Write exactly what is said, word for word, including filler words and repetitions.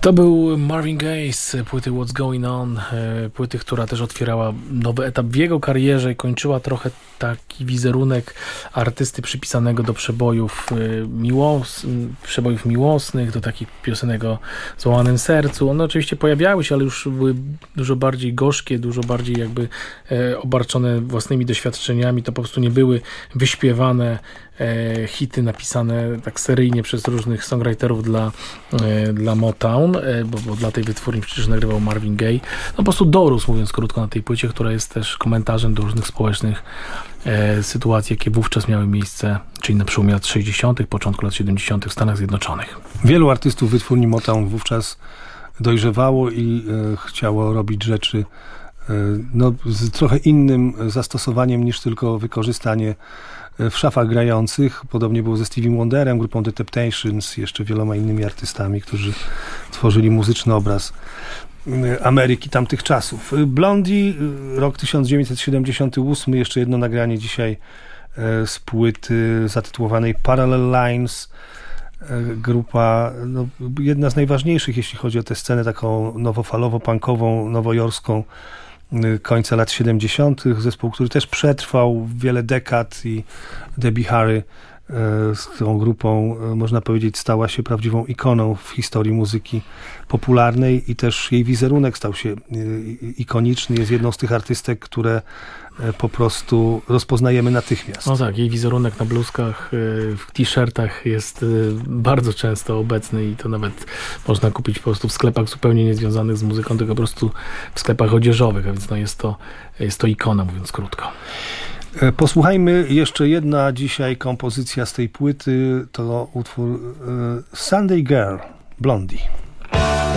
To był Marvin Gaye z płyty What's Going On, płyty, która też otwierała nowy etap w jego karierze i kończyła trochę taki wizerunek artysty przypisanego do przebojów, miłos, przebojów miłosnych, do takich piosenek o złamanym sercu. One oczywiście pojawiały się, ale już były dużo bardziej gorzkie, dużo bardziej jakby obarczone własnymi doświadczeniami. To po prostu nie były wyśpiewane hity napisane tak seryjnie przez różnych songwriterów dla, dla Motown, bo, bo dla tej wytwórni przecież nagrywał Marvin Gaye. No po prostu dorósł, mówiąc krótko, na tej płycie, która jest też komentarzem do różnych społecznych e, sytuacji, jakie wówczas miały miejsce, czyli na przełomie lat sześćdziesiątych, początku lat siedemdziesiątych w Stanach Zjednoczonych. Wielu artystów wytwórni Motown wówczas dojrzewało i e, chciało robić rzeczy e, no, z trochę innym zastosowaniem niż tylko wykorzystanie w szafach grających. Podobnie było ze Stevie Wonderem, grupą The Temptations, jeszcze wieloma innymi artystami, którzy tworzyli muzyczny obraz Ameryki tamtych czasów. Blondie, rok tysiąc dziewięćset siedemdziesiąty ósmy, jeszcze jedno nagranie dzisiaj z płyty zatytułowanej Parallel Lines. Grupa, no, jedna z najważniejszych, jeśli chodzi o tę scenę taką nowofalowo-punkową, nowojorską końca lat siedemdziesiątych. Zespół, który też przetrwał wiele dekad i Debbie Harry z tą grupą, można powiedzieć, stała się prawdziwą ikoną w historii muzyki popularnej i też jej wizerunek stał się ikoniczny. Jest jedną z tych artystek, które po prostu rozpoznajemy natychmiast. No tak, jej wizerunek na bluzkach, w t-shirtach jest bardzo często obecny i to nawet można kupić po prostu w sklepach zupełnie niezwiązanych z muzyką, tylko po prostu w sklepach odzieżowych, a więc no jest to, jest to ikona, mówiąc krótko. Posłuchajmy jeszcze jedna dzisiaj kompozycja z tej płyty, to utwór Sunday Girl, Blondie.